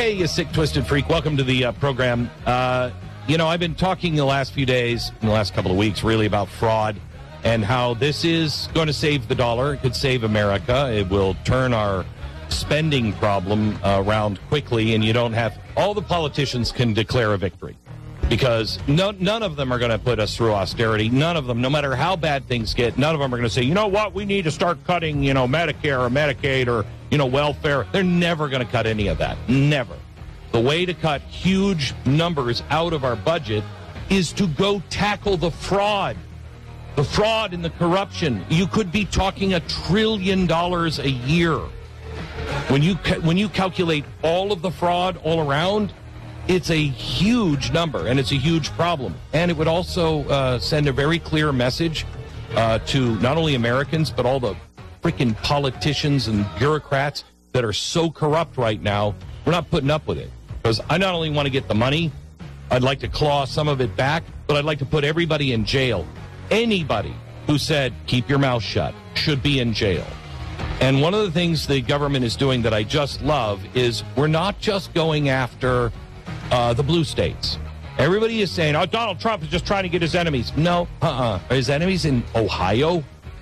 Hey, you sick, twisted freak. Welcome to the program. I've been talking the last few days, in the last couple of weeks, really about fraud and how this is going to save the dollar. It could save America. It will turn our spending problem around quickly, and you don't have all the politicians can declare a victory because none of them are going to put us through austerity. None of them, no matter how bad things get, none of them are going to say, you know what, we need to start cutting, Medicare or Medicaid or, welfare. They're never going to cut any of that. Never. The way to cut huge numbers out of our budget is to go tackle the fraud. The fraud and the corruption. You could be talking $1 trillion a year. When you calculate all of the fraud all around, it's a huge number, and it's a huge problem. And it would also send a very clear message to not only Americans, but all the freaking politicians and bureaucrats that are so corrupt right now. We're not putting up with it. Because I not only want to get the money, I'd like to claw some of it back, but I'd like to put everybody in jail. Anybody who said, keep your mouth shut, should be in jail. And one of the things the government is doing that I just love is we're not just going after the blue states. Everybody is saying, Donald Trump is just trying to get his enemies. No, his enemies in Ohio?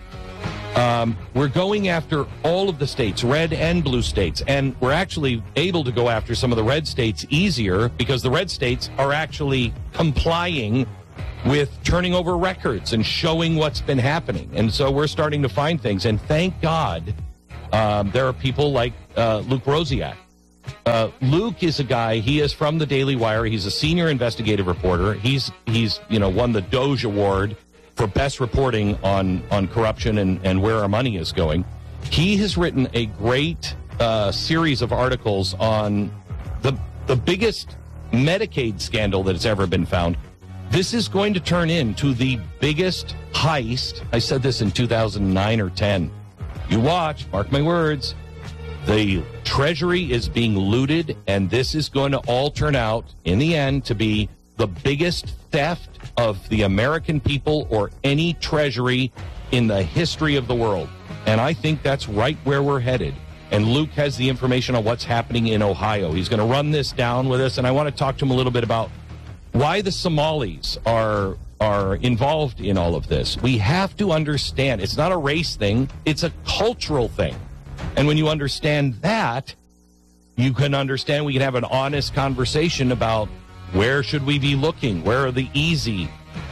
We're going after all of the states, red and blue states. And we're actually able to go after some of the red states easier because the red states are actually complying with turning over records and showing what's been happening. And so we're starting to find things. And thank God there are people like Luke Rosiak. Luke is a guy, he is from the Daily Wire. He's a senior investigative reporter. He's won the Doge Award for best reporting on corruption and where our money is going. He has written a great series of articles on the biggest Medicaid scandal that has ever been found. This is going to turn into the biggest heist. I said this in 2009 or 10. You watch, mark my words. The Treasury is being looted, and this is going to all turn out, in the end, to be the biggest theft of the American people or any treasury in the history of the world. And I think that's right where we're headed. And Luke has the information on what's happening in Ohio. He's going to run this down with us, and I want to talk to him a little bit about why the Somalis are involved in all of this. We have to understand it's not a race thing, it's a cultural thing. And when you understand that, you can understand we can have an honest conversation about where should we be looking? Where are the easy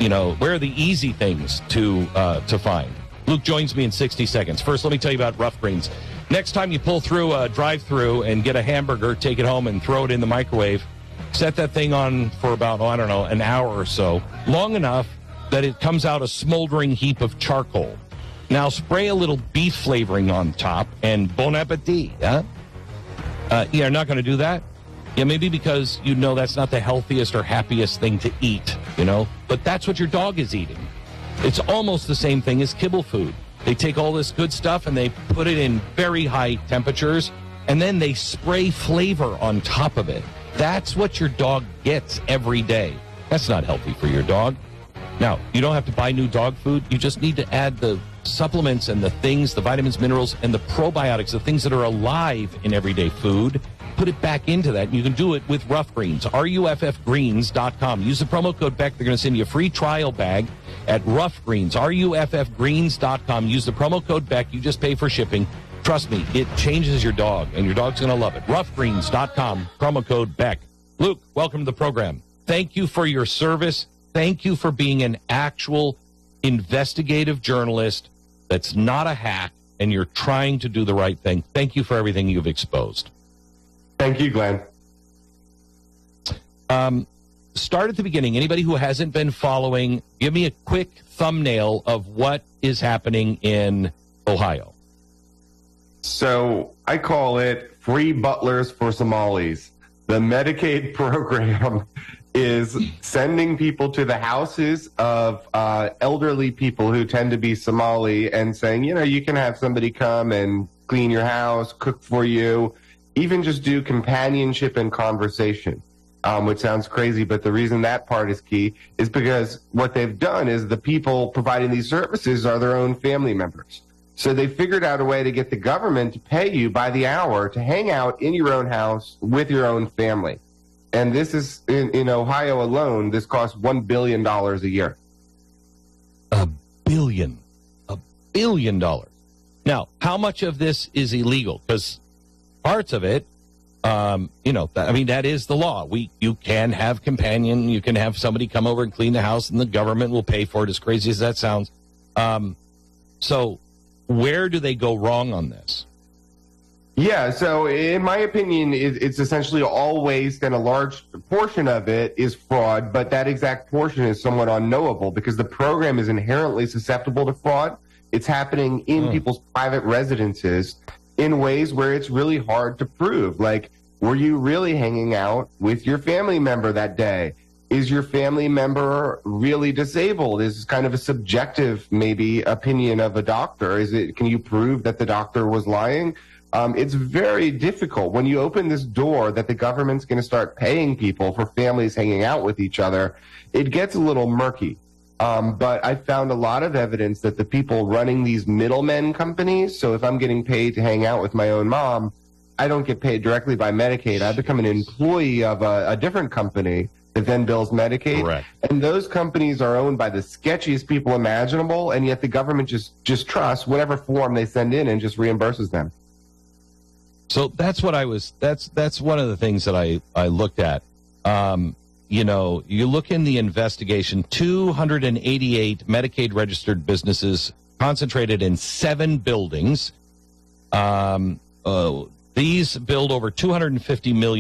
things to find? Luke joins me in 60 seconds. First, let me tell you about Rough Greens. Next time you pull through a drive-through and get a hamburger, take it home and throw it in the microwave, set that thing on for about, an hour or so, long enough that it comes out a smoldering heap of charcoal. Now spray a little beef flavoring on top and bon appetit, huh? You're not going to do that? Yeah, maybe because that's not the healthiest or happiest thing to eat, But that's what your dog is eating. It's almost the same thing as kibble food. They take all this good stuff and they put it in very high temperatures, and then they spray flavor on top of it. That's what your dog gets every day. That's not healthy for your dog. Now, you don't have to buy new dog food. You just need to add the supplements and the things, the vitamins, minerals, and the probiotics, the things that are alive in everyday food. Put it back into that. You can do it with Rough Greens, ruffgreens.com. Use the promo code BECK. They're going to send you a free trial bag at Rough Greens, ruffgreens.com. Use the promo code BECK. You just pay for shipping. Trust me, it changes your dog, and your dog's going to love it. Ruffgreens.com, promo code BECK. Luke, welcome to the program. Thank you for your service. Thank you for being an actual investigative journalist that's not a hack, and you're trying to do the right thing. Thank you for everything you've exposed. Thank you, Glenn. Start at the beginning. Anybody who hasn't been following, give me a quick thumbnail of what is happening in Ohio. So I call it Free Butlers for Somalis. The Medicaid program is sending people to the houses of elderly people who tend to be Somali and saying, you can have somebody come and clean your house, cook for you, even just do companionship and conversation, which sounds crazy, but the reason that part is key is because what they've done is the people providing these services are their own family members. So they figured out a way to get the government to pay you by the hour to hang out in your own house with your own family. And this is, in Ohio alone, this costs $1 billion a year. $1 billion. Now, how much of this is illegal? Because parts of it, that is the law. You can have companion, you can have somebody come over and clean the house, and the government will pay for it, as crazy as that sounds. So where do they go wrong on this? Yeah, so in my opinion, it's essentially always, and a large portion of it is fraud, but that exact portion is somewhat unknowable because the program is inherently susceptible to fraud. It's happening in people's private residences in ways where it's really hard to prove. Like, were you really hanging out with your family member that day? Is your family member really disabled? Is kind of a subjective, maybe, opinion of a doctor? Can you prove that the doctor was lying? It's very difficult when you open this door that the government's going to start paying people for families hanging out with each other. It gets a little murky. But I found a lot of evidence that the people running these middlemen companies, so if I'm getting paid to hang out with my own mom, I don't get paid directly by Medicaid. I become an employee of a different company that then bills Medicaid. Correct. And those companies are owned by the sketchiest people imaginable, and yet the government just trusts whatever form they send in and just reimburses them. So that's what that's one of the things that I looked at. You look in the investigation, 288 Medicaid registered businesses concentrated in 7 buildings. These billed over $250 million.